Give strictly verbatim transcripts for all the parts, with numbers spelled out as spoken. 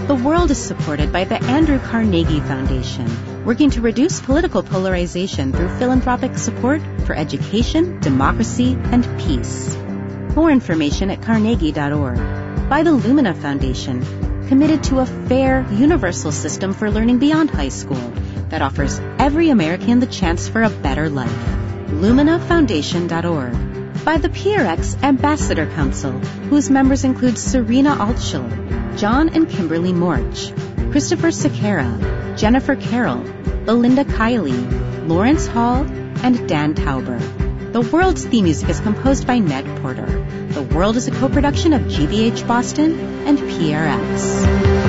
The World is supported by the Andrew Carnegie Foundation, working to reduce political polarization through philanthropic support for education, democracy, and peace. More information at carnegie dot org. By the Lumina Foundation, committed to a fair, universal system for learning beyond high school that offers every American the chance for a better life. lumina foundation dot org. By the P R X Ambassador Council, whose members include Serena Altschul, John and Kimberly Morch, Christopher Sequeira, Jennifer Carroll, Belinda Kiley, Lawrence Hall, and Dan Tauber. The World's theme music is composed by Ned Porter. The World is a co-production of G B H Boston and P R X.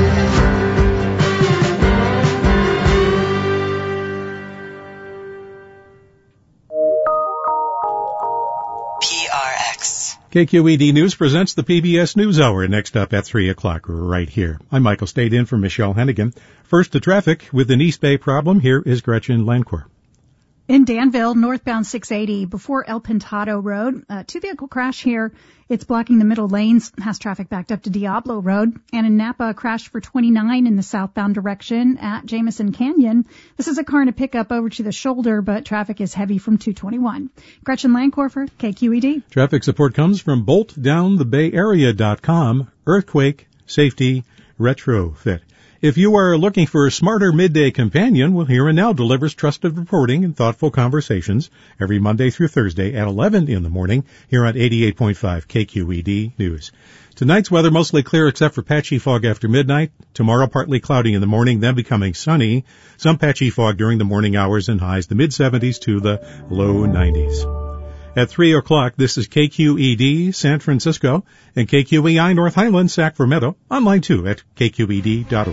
K Q E D News presents the P B S NewsHour. Next up at three o'clock right here. I'm Michael Stayed in for Michelle Hennigan. First to traffic with an East Bay problem. Here is Gretchen Lancourt. In Danville, northbound six eighty before El Pintado Road, a two-vehicle crash here. It's blocking the middle lanes, has traffic backed up to Diablo Road. And in Napa, a crash for twenty-nine in the southbound direction at Jameson Canyon. This is a car and a pickup over to the shoulder, but traffic is heavy from two twenty-one. Gretchen Lancorfer, K Q E D. Traffic support comes from bolt down the bay area dot com, Earthquake Safety Retrofit. If you are looking for a smarter midday companion, well, Here and Now delivers trusted reporting and thoughtful conversations every Monday through Thursday at eleven in the morning here on eighty-eight point five K Q E D News. Tonight's weather mostly clear except for patchy fog after midnight. Tomorrow partly cloudy in the morning, then becoming sunny. Some patchy fog during the morning hours and highs the mid-seventies to the low nineties. At three o'clock, this is K Q E D San Francisco and K Q E I North Highland Sacramento. Online too at K Q E D dot org.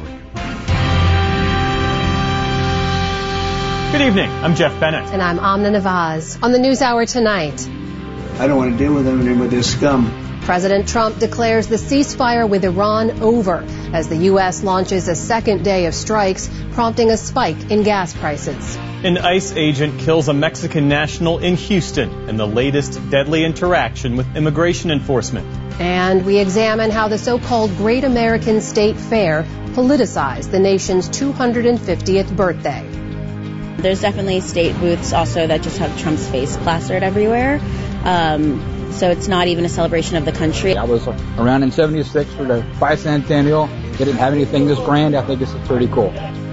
Good evening. I'm Jeff Bennett. And I'm Amna Nawaz. On the NewsHour tonight. I don't want to deal with them anymore. They're scum. President Trump declares the ceasefire with Iran over as the U S launches a second day of strikes, prompting a spike in gas prices. An ICE agent kills a Mexican national in Houston in the latest deadly interaction with immigration enforcement. And we examine how the so-called Great American State Fair politicized the nation's two hundred fiftieth birthday. There's definitely state booths also that just have Trump's face plastered everywhere. Um, so it's not even a celebration of the country. I was around in seventy-six for the bicentennial. They didn't have anything this grand. I think this is pretty cool.